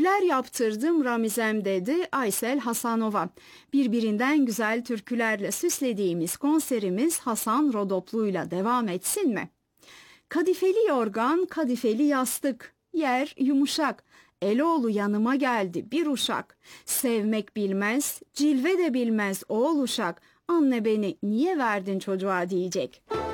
Neler yaptırdım Ramizem dedi Aysel Hasanova. Birbirinden güzel türkülerle süslediğimiz konserimiz Hasan Rodoplu'yla devam etsin mi? Kadifeli yorgan, kadifeli yastık, yer yumuşak. Eloğlu yanıma geldi bir uşak. Sevmek bilmez, cilve de bilmez oğul uşak. Anne beni niye verdin çocuğa diyecek.